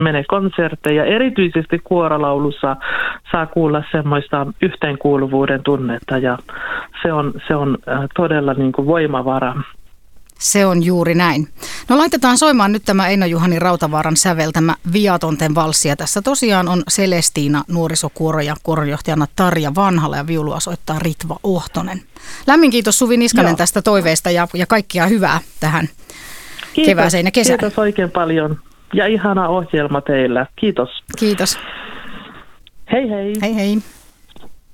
menee konsertteja. Erityisesti kuorolaulussa saa kuulla semmoista yhteenkuuluvuuden tunnetta ja se on todella niin kuin voimavara. Se on juuri näin. No laitetaan soimaan nyt tämä Eino-Juhani Rautavaaran säveltämä Viatonten valssi. Ja tässä tosiaan on Celestiina nuorisokuoro ja kuoronjohtajana Tarja Vanhala ja viulua soittaa Ritva Ohtonen. Lämmin kiitos Suvi Niskanen tästä toiveesta ja kaikkia hyvää tähän kevääseen ja kesään. Kiitos oikein paljon ja ihana ohjelma teillä. Kiitos. Kiitos. Hei hei. Hei hei.